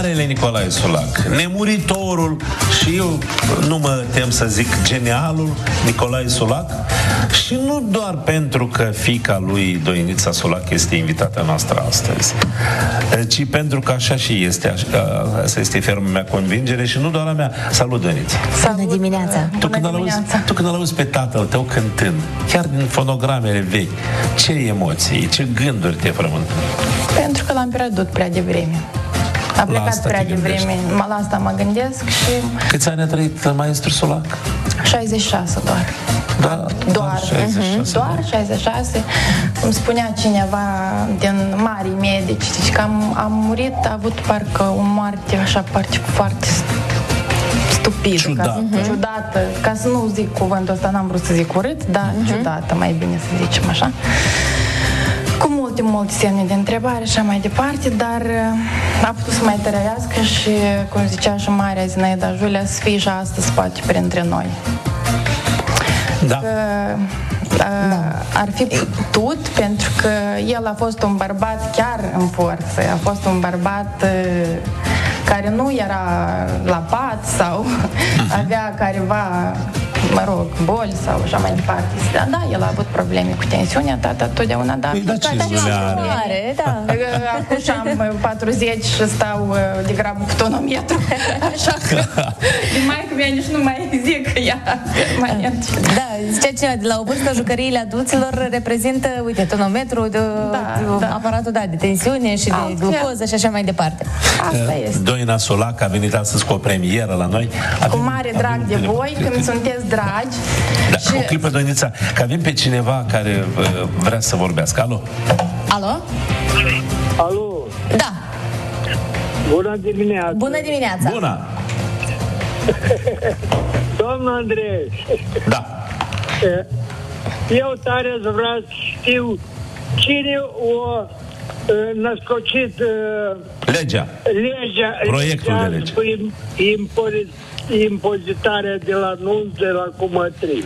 Marele Nicolae Sulac, nemuritorul și eu nu mă tem să zic genialul Nicolae Sulac, și nu doar pentru că fiica lui Doinița Sulac este invitata noastră astăzi, ci pentru că așa și este, asta este ferma mea convingere și nu doar a mea. Salut, Doinița! Bună dimineața! Tu când auzi pe tatăl tău cântând, chiar din fonogramele vechi, ce emoții, ce gânduri te frământă? Pentru că l-am pierdut prea devreme. A plecat prea devreme. La asta mă gândesc și... Câți ani a trăit maestru Sulac? 66 doar. Doar 66. Doar 66. Îmi spunea cineva din mari medici, zice că am murit, a avut parcă o moarte așa foarte stupidă, ciudată, ca să nu zic cuvântul ăsta, n-am vrut să zic urât, dar ciudată, mai bine să zicem așa. Cu multe semne de întrebare și așa mai departe, dar a putut să mai trăiască și, cum zicea și Maria Zinaida Julia, să fie și astăzi poate printre noi. Da. Ar fi putut, pentru că el a fost un bărbat chiar în forță, a fost un bărbat care nu era la pat sau avea careva, mă rog, boli sau așa mai departe. Da, el a avut probleme cu tensiunea, tata totdeauna, da. Acum am 40 și stau degrabă cu tonometru, așa că din maică mea nici nu mai zic că ea permanent. Da, zicea cineva, de la o vârstă jucăriile adulților reprezintă, uite, tonometru, aparatul de tensiune și de glucoză și așa mai departe. Asta este. Doina Sulac a venit astăzi cu o premieră la noi. Cu mare drag de voi, când sunteți dragi. Da, și... o clipă, Doinița, că avem pe cineva care vrea să vorbească. Alo? Alo? Alo? Da. Bună dimineața! Bună dimineața! Bună! Domnul Andrei! Da. Eu tare aș vrea să știu cine o născocit legea, proiectul de lege. Impozitarea de la nunți, de la cumătrii.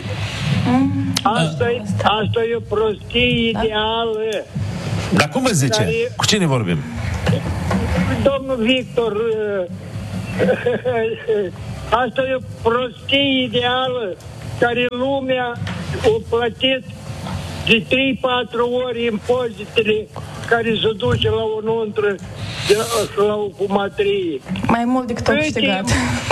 Asta e o prostie ideală. Dar cum vă zice? Cu cine vorbim? Domnul Victor, asta e o prostie ideală care lumea o plătit de 3-4 ori impozitele care se duce la o nuntă, la o cumătrie. Mai mult decât o câștigat.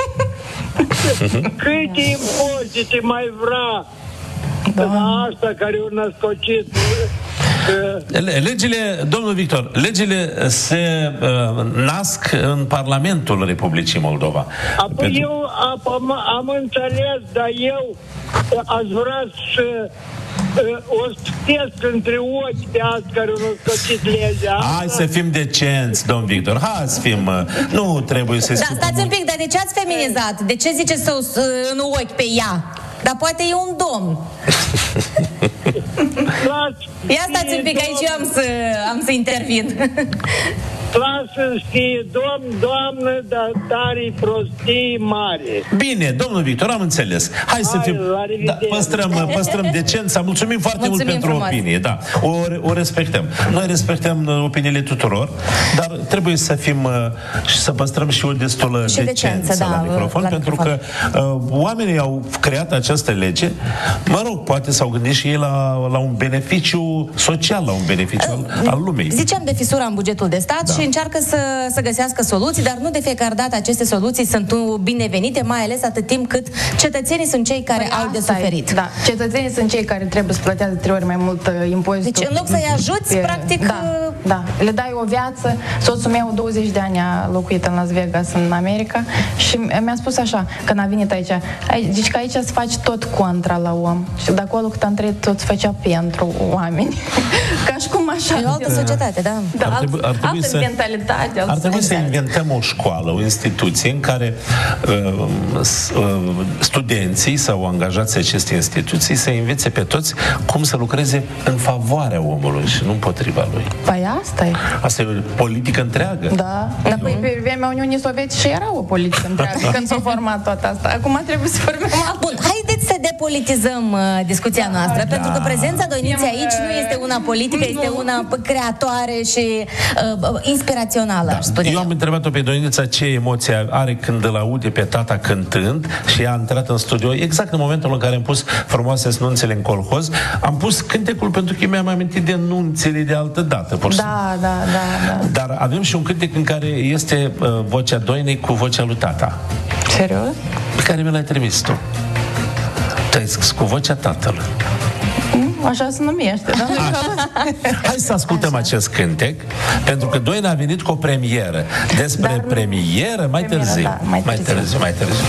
Câte impozite mai vrea asta care o născocit? Legile, domnul Victor, legile se nasc în Parlamentul Republicii Moldova. Apoi eu am înțeles, dar eu aș vrea să o stesc între ochi pe azi care au născocit legea. Hai să fim decenți, domn Victor, hai să fim, nu trebuie să... Da, stați un pic, dar de ce ați feminizat? De ce ziceți în ochi pe ea? Dar poate e un domn. Ia stați un pic, aici eu am să intervin. Lasă știe, doamnă, dar tare prostii mare. Bine, domnul Victor, am înțeles. Hai să fim... Da, păstrăm decența. Mulțumim foarte mult pentru opinie. Da, o respectăm. Noi respectăm opiniile tuturor, dar trebuie să fim și să păstrăm și o destulă decență la microfon, pentru că oamenii au creat această lege. Mă rog, poate s-au gândit și ei la un beneficiu social, la un beneficiu al lumii. Ziceam de fisura în bugetul de stat și încearcă să găsească soluții, dar nu de fiecare dată aceste soluții sunt binevenite, mai ales atât timp cât cetățenii sunt cei care au de suferit. Da, cetățenii sunt cei care trebuie să plătească 3 ori mai mult impozit. Deci în loc să-i ajuți, practic... Da, le dai o viață. Soțul meu 20 de ani a locuit în Las Vegas, în America, și mi-a spus așa, când a venit aici, zici că aici să faci tot contra la om. Și de acolo cât am trăit, tot se făcea pentru oameni. Ca și cum așa. E o altă societate, da. Altă mentalitate. Ar trebui să inventăm o școală, o instituție în care studenții sau angajații acestei instituții să învețe pe toți cum să lucreze în favoarea omului și nu împotriva lui. Păi asta e. Asta e o politică întreagă. Da. Dar pe vremea Uniunii Sovietice era o politică întreagă când s-a format toată asta. Acum trebuie să formăm alt. Bun, haideți să depolitizăm discuția noastră, pentru că prezența Doiniței aici nu este una politică, este una creatoare și inspirațională, aș spune. Eu am întrebat-o pe Doinița ce emoție are când îl aude pe tata cântând și a intrat în studio, exact în momentul în care am pus frumoase nunțele în colhoz, am pus cântecul pentru că mi-am amintit de nunțele de altă dată. Da. Dar avem și un cântec în care este vocea Doinei cu vocea lui tata. Serios? Pe care mi l-ai trimis tu. Tu ai scris cu vocea tatălui. Așa se numește, da? Hai să ascultăm acest cântec, pentru că Doina a venit cu o premieră. Despre premieră mai târziu. Da, mai târziu. Mai târziu.